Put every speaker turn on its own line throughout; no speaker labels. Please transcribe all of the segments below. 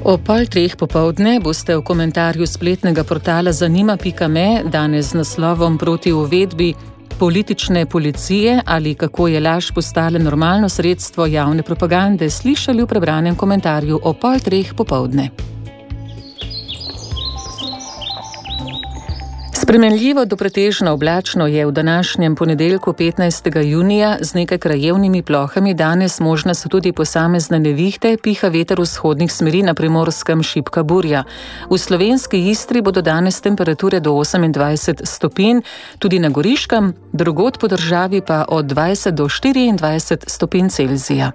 O 2:30 popoldne boste v komentarju spletnega portala zanima.me danes z naslovom Proti uvedbi politične policije ali kako je laž postala normalno sredstvo javne propagande slišali v prebranem komentarju o 2:30 popoldne. Spremenljivo do pretežno oblačno je v današnjem ponedeljku 15. junija z nekaj krajevnimi plohami, danes možne so tudi posamezne nevihte, piha veter vzhodnih smeri, na Primorskem šibka burja. V slovenski Istri bodo danes temperature do 28 stopinj, tudi na Goriškem, drugod po državi pa od 20 do 24 stopinj Celzija.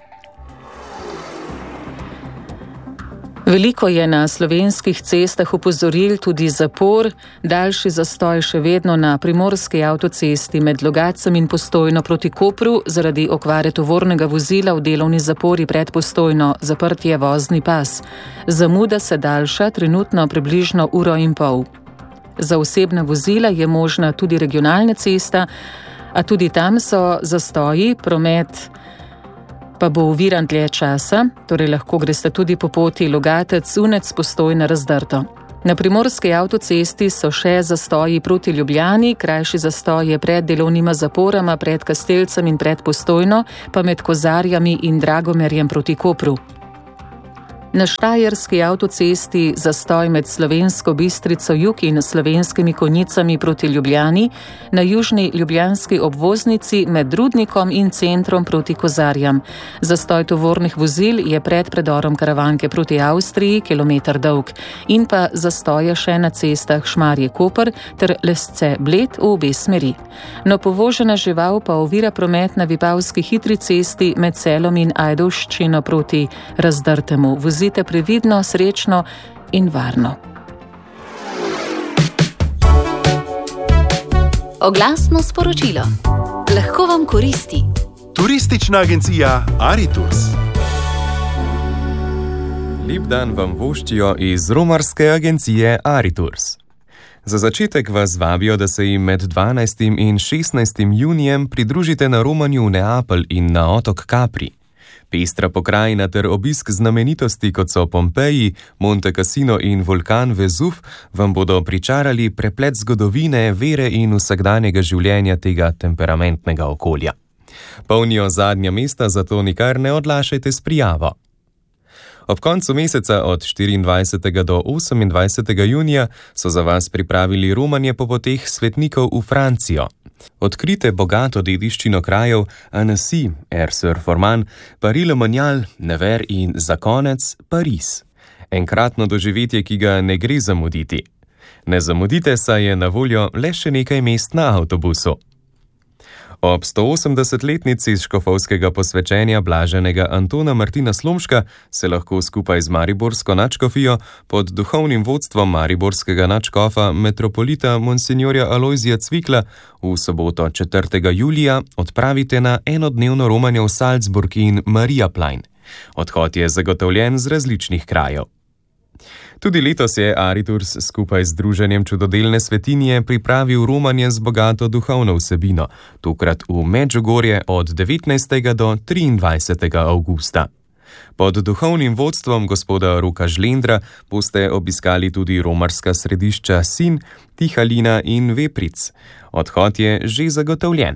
Veliko je na slovenskih cestah opozoril, tudi zapor, daljši zastoj še vedno na primorski avtocesti med Logatcem in Postojno proti Kopru, zaradi okvare tovornega vozila v delovni zapori pred Postojno, zaprt je vozni pas. Zamuda se daljša, trenutno približno 1,5 ure. Za osebna vozila je možna tudi regionalna cesta, a tudi tam so zastoji, promet pa bo oviran dlje časa, torej lahko greste tudi po poti Logatec-Unec Postojna razdrto. Na primorski avtocesti so še zastoji proti Ljubljani, krajši zastoj je pred delovnima zaporama, pred Kastelcem in pred Postojno, pa med Kozarjami in Dragomerjem proti Kopru. Na štajerski avtocesti zastoj med Slovensko Bistrico jug in Slovenskimi Konjicami proti Ljubljani, na južni ljubljanski obvoznici med Rudnikom in centrom proti Kozarjam. Zastoj tovornih vozil je pred predorom Karavanke proti Avstriji, kilometer dolg, in pa zastoje še na cestah Šmarje-Koper ter Lesce-Bled v obe smeri. No, povožena žival pa ovira promet na Vipavski hitri cesti med Celom in Ajdovščino proti Razdrtemu. Vozite previdno, srečno in varno.
Oglasno sporočilo. Lahko vam koristi.
Turistična agencija Aritours.
Lep dan vam voščijo iz romarske agencije Aritours. Za začetek vas vabijo, da se jim med 12. in 16. junijem pridružite na romanju v Neapelj in na otok Capri. Pestra pokrajina ter obisk znamenitosti, kot so Pompeji, Monte Cassino in vulkan Vezuv, vam bodo pričarali preplet zgodovine, vere in vsakdanjega življenja tega temperamentnega okolja. Polnijo zadnja mesta, zato nikar ne odlašajte s prijavo. Ob koncu meseca od 24. do 28. junija so za vas pripravili romanje po poteh svetnikov v Francijo. Odkrite bogato dediščino krajev Annecy, Aires-sur-Forman, Paris-le-Monial, Nevers in za konec Pariz. Enkratno doživetje, ki ga ne gre zamuditi. Ne zamudite, saj je na voljo le še nekaj mest na avtobusu. Ob 180-letnici škofovskega posvečenja blaženega Antona Martina Slomška se lahko skupaj z mariborsko nadškofijo pod duhovnim vodstvom mariborskega nadškofa metropolita monsignorja Alojzija Cvikla v soboto 4. julija odpravite na enodnevno romanje v Salzburg in Mariaplain. Odhod je zagotovljen z različnih krajev. Tudi letos je Aritours skupaj z Združenjem čudodelne svetinje pripravil romanje z bogato duhovno vsebino, tokrat v Medžugorje od 19. do 23. avgusta. Pod duhovnim vodstvom gospoda Roka Žlendra boste obiskali tudi romarska središča Sin, Tihalina in Vepric. Odhod je že zagotovljen.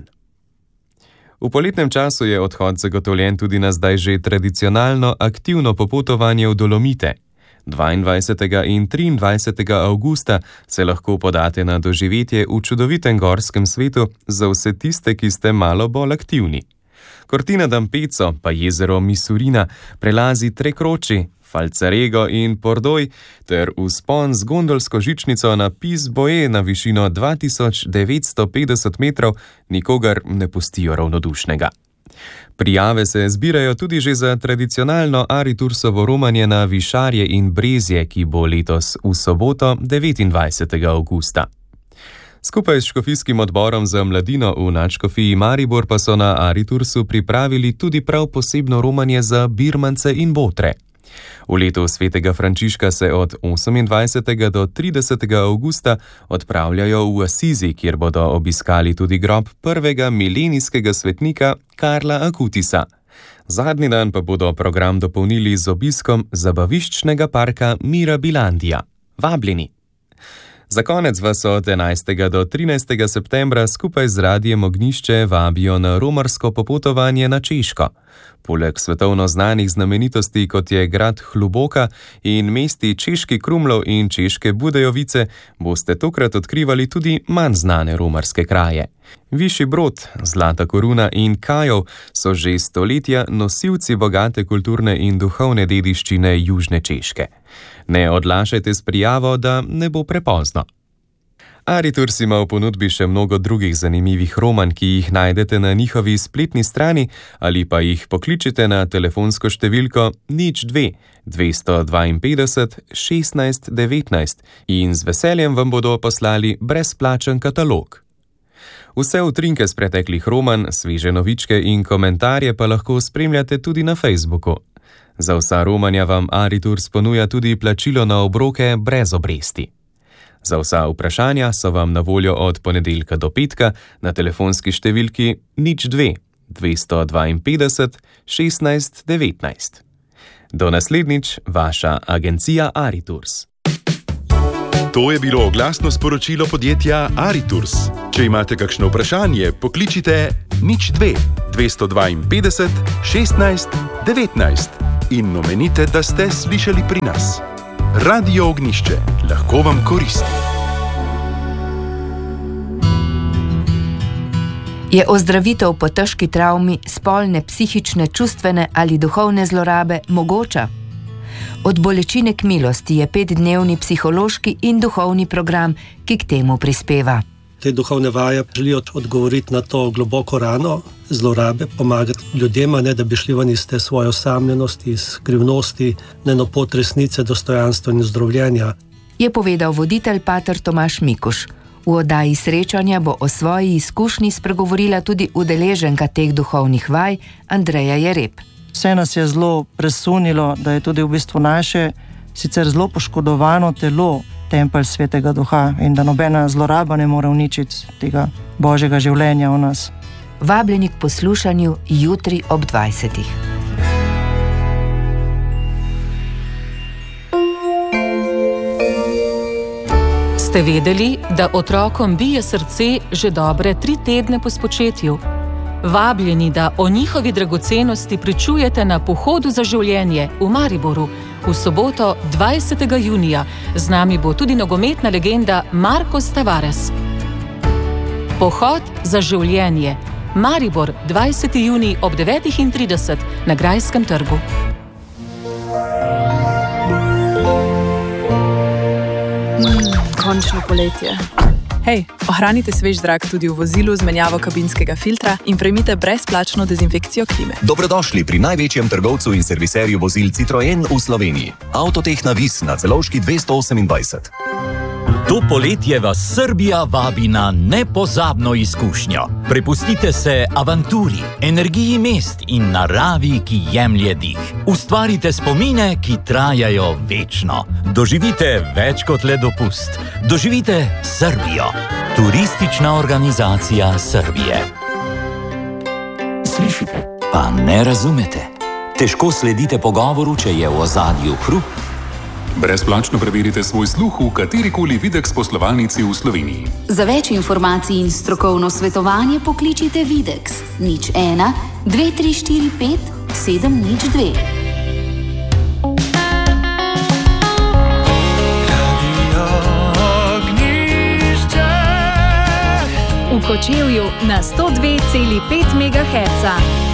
V poletnem času je odhod zagotovljen tudi na zdaj že tradicionalno aktivno popotovanje v Dolomite. 22. in 23. avgusta se lahko podate na doživetje v čudovitem gorskem svetu za vse tiste, ki ste malo bolj aktivni. Cortina d'Ampezzo, pa jezero Misurina, prelazi Trecroci, Falzarego in Pordoj ter vzpon z gondolsko žičnico na Pis Boe na višino 2950 metrov nikogar ne pustijo ravnodušnega. Prijave se zbirajo tudi že za tradicionalno Aritoursovo romanje na Višarje in Brezje, ki bo letos v soboto 29. avgusta. Skupaj s škofijskim odborom za mladino v nadškofiji Maribor pa so na Aritoursu pripravili tudi prav posebno romanje za birmance in botre. V letu svetega Frančiška se od 28. do 30. avgusta odpravljajo v Asizi, kjer bodo obiskali tudi grob prvega milenijskega svetnika Karla Akutisa. Zadnji dan pa bodo program dopolnili z obiskom zabaviščnega parka Mirabilandija. Vabljeni! Za konec vas od 11. do 13. septembra skupaj z Radijem Ognjišče vabijo na romarsko popotovanje na Češko. Poleg svetovno znanih znamenitosti, kot je grad Hluboka in mesti Češki Krumlov in Češke Budejovice, boste tokrat odkrivali tudi manj znane romarske kraje. Višji Brod, Zlata Koruna in Kajov so že stoletja nosilci bogate kulturne in duhovne dediščine južne Češke. Ne odlašajte s prijavo, da ne bo prepozno. Ariturs ima v ponudbi še mnogo drugih zanimivih romanj, ki jih najdete na njihovi spletni strani ali pa jih pokličite na telefonsko številko 02 252 16 19 in z veseljem vam bodo poslali brezplačen katalog. Vse utrinke z preteklih romanj, sveže novičke in komentarje pa lahko spremljate tudi na Facebooku. Za vsa romanja vam Ariturs ponuja tudi plačilo na obroke brez obresti. Za vsa vprašanja so vam na voljo od ponedeljka do petka na telefonski številki 02 252 16 19. Do naslednjič, vaša agencija Ariturs.
To je bilo oglasno sporočilo podjetja Ariturs. Če imate kakšno vprašanje, pokličite 02 252 16 19 in omenite, da ste slišali pri nas. Radio Ognjišče lahko vam koristi.
Je ozdravitev po težki travmi, spolne, psihične, čustvene ali duhovne zlorabe mogoča? Od bolečine k milosti je 5-dnevni psihološki in duhovni program, ki k temu prispeva.
Te duhovne vaje želijo odgovoriti na to globoko rano, zlorabe, pomagati ljudem, ne da bi šli ven iz te svoje osamljenosti, iz skrivnosti, na pot resnice, dostojanstva in zdravljenja.
Je povedal voditelj pater Tomaž Mikuš. V oddaji srečanja bo o svoji izkušnji spregovorila tudi udeleženka teh duhovnih vaj Andreja Jereb.
Vse nas je zelo presunilo, da je tudi v bistvu naše sicer zelo poškodovano telo tempelj Svetega Duha in da nobena zloraba ne more uničiti tega Božjega življenja v nas.
Vabljeni k poslušanju jutri ob 20.
Ste vedeli, da otrokom bije srce že dobre 3 tedne po spočetju? Vabljeni, da o njihovi dragocenosti pričujete na Pohodu za življenje v Mariboru v soboto 20. junija. Z nami bo tudi nogometna legenda Marcos Tavares. Pohod za življenje. Maribor, 20. junij ob 9:30 na Grajskem trgu.
Končno poletje. Hej, ohranite svež zrak tudi v vozilu z menjavo kabinskega filtra in prejmite brezplačno dezinfekcijo klime.
Dobrodošli pri največjem trgovcu in serviserju vozil Citroen v Sloveniji. Avtotehna Vis na Celovški 228.
To poletje vas Srbija vabi na nepozabno izkušnjo. Prepustite se avanturi, energiji mest in naravi, ki jemlje dih. Ustvarite spomine, ki trajajo večno. Doživite več kot le dopust. Doživite Srbijo. Turistična organizacija Srbije. Slišite, pa ne razumete. Težko sledite pogovoru, če je v ozadju hrup.
Brezplačno preverite svoj sluh v katerikoli Videx poslovalnici v Sloveniji.
Za več informacij in strokovno svetovanje pokličite Videx 01 2345 702.
V Kočevju na 102,5 MHz.